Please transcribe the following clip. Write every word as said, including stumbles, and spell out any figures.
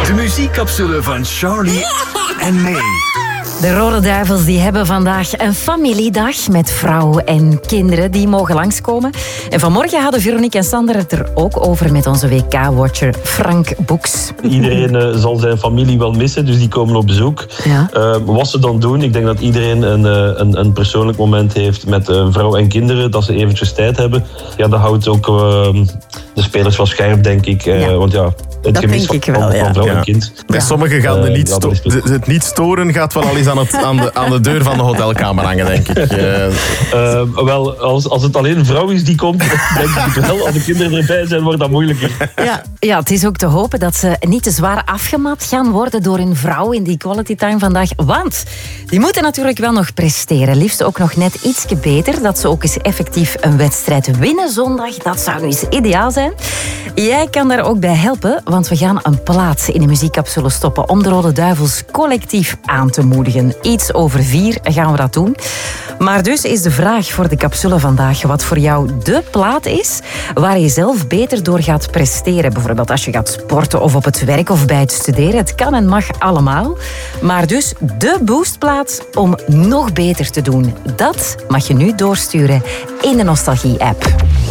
De muziekcapsule van Charlie en May. De Rode Duivels die hebben vandaag een familiedag met vrouw en kinderen die mogen langskomen. En vanmorgen hadden Veronique en Sander het er ook over met onze W K-watcher Frank Boeks. Iedereen uh, zal zijn familie wel missen, dus die komen op bezoek. Ja. Uh, wat ze dan doen, ik denk dat iedereen een, uh, een, een persoonlijk moment heeft met uh, vrouw en kinderen, dat ze eventjes tijd hebben. Ja, dat houdt ook uh, de spelers wel scherp, denk ik. Uh, Ja. Want ja, het Dat gemis denk van, ik wel, ja. van vrouw Ja. en kind. Bij Ja. sommigen gaat de Uh, niet ja, sto- dat is het. het, het niet storen gaat wel al eens aan, het, aan, de, aan de deur van de hotelkamer hangen, denk ik. Uh, Uh, wel, als, als het alleen een vrouw is die komt, denk ik wel. Als de kinderen erbij zijn, wordt dat moeilijker. Ja. ja, het is ook te hopen dat ze niet te zwaar afgemat gaan worden door hun vrouw in die quality time vandaag. Want die moeten natuurlijk wel nog presteren. Liefst ook nog net ietsje beter. Dat ze ook eens effectief een wedstrijd winnen zondag. Dat zou nu eens ideaal zijn. Jij kan daar ook bij helpen, want we gaan een plaats in de muziekcapsule stoppen om de Rode Duivels collectief aan te moedigen. Iets over vier gaan we dat doen. Maar dus is de vraag voor de capsule vandaag wat voor jou de plaat is waar je zelf beter door gaat presteren. Bijvoorbeeld als je gaat sporten of op het werk of bij het studeren. Het kan en mag allemaal. Maar dus de boostplaat om nog beter te doen. Dat mag je nu doorsturen in de Nostalgie-app.